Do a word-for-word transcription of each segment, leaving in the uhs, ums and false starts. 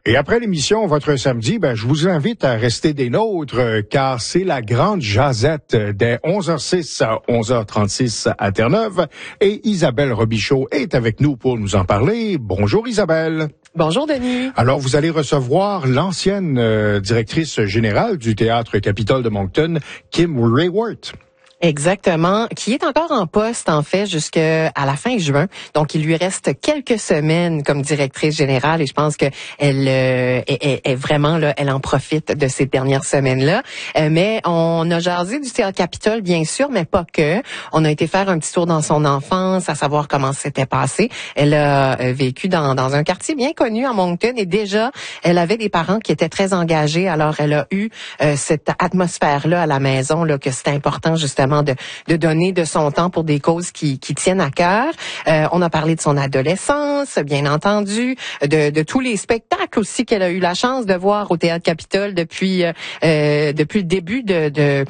Et après l'émission, votre samedi, ben, je vous invite à rester des nôtres, euh, car c'est la grande jasette dès onze heures six à onze heures trente-six à Terre-Neuve. Et Isabelle Robichaud est avec nous pour nous en parler. Bonjour Isabelle. Bonjour Denis. Alors, vous allez recevoir l'ancienne euh, directrice générale du Théâtre Capitole de Moncton, Kim Raworth. Exactement, qui est encore en poste, en fait, jusqu'à la fin juin. Donc, il lui reste quelques semaines comme directrice générale et je pense que elle euh, est, est, est vraiment, là, elle en profite de ces dernières semaines-là. Euh, mais on a jasé du Théâtre Capitole, bien sûr, mais pas que. On a été faire un petit tour dans son enfance, à savoir comment c'était passé. Elle a euh, vécu dans, dans un quartier bien connu à Moncton et déjà, elle avait des parents qui étaient très engagés. Alors, elle a eu euh, cette atmosphère-là à la maison, là, que c'était important, justement, De, de donner de son temps pour des causes qui, qui tiennent à cœur. Euh, on a parlé de son adolescence, bien entendu, de, de tous les spectacles aussi qu'elle a eu la chance de voir au Théâtre Capitole depuis euh, depuis le début de, de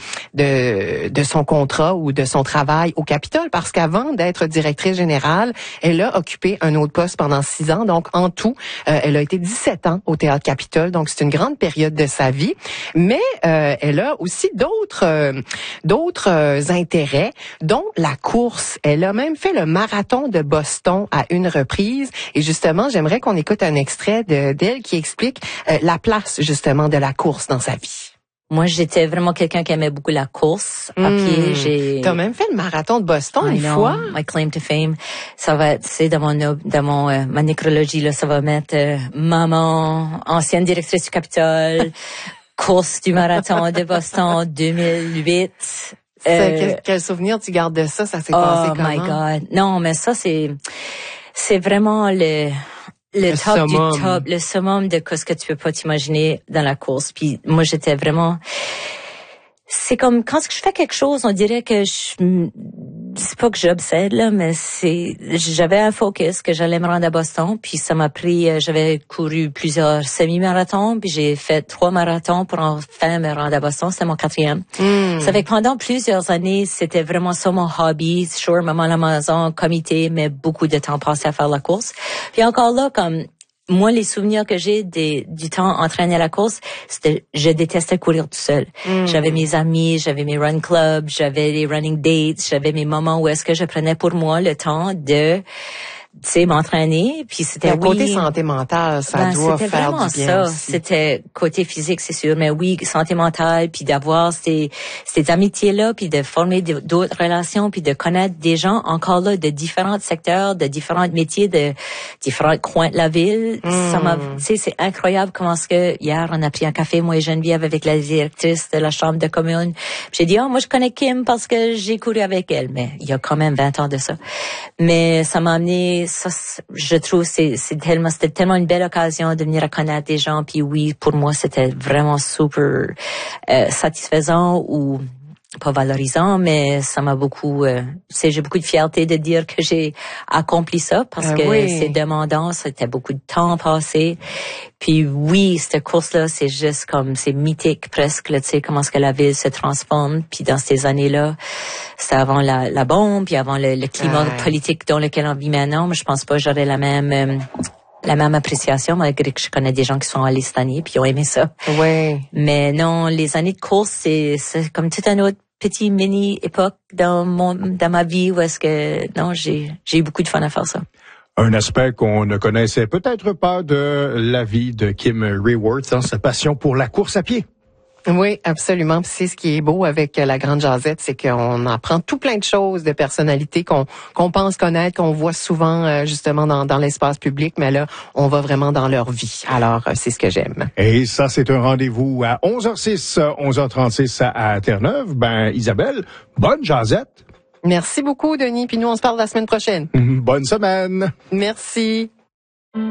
de de son contrat ou de son travail au Capitole, parce qu'avant d'être directrice générale, elle a occupé un autre poste pendant six ans. Donc en tout, euh, elle a été dix-sept ans au Théâtre Capitole. Donc c'est une grande période de sa vie. Mais euh, elle a aussi d'autres euh, d'autres euh, intérêts, dont la course. Elle a même fait le marathon de Boston à une reprise. Et justement, j'aimerais qu'on écoute un extrait de, d'elle qui explique euh, la place, justement, de la course dans sa vie. Moi, j'étais vraiment quelqu'un qui aimait beaucoup la course à mmh. pied. J'ai. T'as même fait le marathon de Boston I une know, fois. My claim to fame. Ça va être, c'est dans mon dans mon euh, ma nécrologie là, ça va mettre euh, maman, ancienne directrice du Capitole, course du marathon de Boston deux mille huit. Euh, quel, quel souvenir tu gardes de ça? Ça s'est oh passé comment? Oh my God. Non, mais ça, c'est, c'est vraiment le, le, le top summum. du top, le summum de ce que tu peux pas t'imaginer dans la course. Puis moi, j'étais vraiment, c'est comme quand je fais quelque chose, on dirait que je, c'est pas que j'obsède là, mais c'est, j'avais un focus que j'allais me rendre à Boston, puis ça m'a pris, j'avais couru plusieurs semi-marathons, puis j'ai fait trois marathons pour enfin me rendre à Boston, c'était mon quatrième. Mm. Ça fait que pendant plusieurs années, c'était vraiment ça mon hobby, sure, maman à la maison, comité, mais beaucoup de temps passé à faire la course. Puis encore là, comme moi, les souvenirs que j'ai des, du temps entraîné à la course, c'était, je détestais courir tout seul. Mm. J'avais mes amis, j'avais mes run clubs, j'avais les running dates, j'avais mes moments où est-ce que je prenais pour moi le temps de, tu sais, m'entraîner, puis c'était le côté oui, santé mentale, ça ben, doit faire du bien ça. aussi. C'était côté physique, c'est sûr, mais oui, santé mentale, puis d'avoir ces ces amitiés-là, puis de former d'autres relations, puis de connaître des gens encore là de différents secteurs, de différents métiers, de différents coins de la ville. Mm. Ça m'a, tu sais, c'est incroyable comment est-ce que hier on a pris un café moi et Geneviève avec la directrice de la chambre de commune. Puis j'ai dit oh moi je connais Kim parce que j'ai couru avec elle, mais il y a quand même vingt ans de ça. Mais ça m'a amené ça, je trouve, c'est, c'est tellement, c'était tellement une belle occasion de venir à connaître des gens. Puis oui, pour moi, c'était vraiment super euh, satisfaisant ou pas valorisant, mais ça m'a beaucoup, euh, c'est, j'ai beaucoup de fierté de dire que j'ai accompli ça parce euh, que oui. c'est demandant, c'était beaucoup de temps passé. Puis oui, cette course-là, c'est juste comme, c'est mythique presque, là, tu sais, comment est-ce que la ville se transforme. Puis dans ces années-là, c'était avant la, la bombe, puis avant le, le climat ah. politique dans lequel on vit maintenant. Mais je pense pas que j'aurais la même, euh, la même appréciation, malgré que je connais des gens qui sont allés cette année puis ont aimé ça. Oui. Mais non, les années de course, c'est, c'est comme toute une autre petit mini époque dans mon, dans ma vie où est-ce que, non, j'ai, j'ai eu beaucoup de fun à faire ça. Un aspect qu'on ne connaissait peut-être pas de la vie de Kim Raworth, hein, sa passion pour la course à pied. Oui, absolument. Puis c'est ce qui est beau avec la Grande Jasette, c'est qu'on apprend tout plein de choses de personnalités qu'on qu'on pense connaître, qu'on voit souvent euh, justement dans, dans l'espace public, mais là, on va vraiment dans leur vie. Alors, c'est ce que j'aime. Et ça, c'est un rendez-vous à onze heures six, onze heures trente-six à Terre-Neuve. Ben, Isabelle, bonne Jasette. Merci beaucoup, Denis. Puis nous, on se parle la semaine prochaine. Bonne semaine. Merci.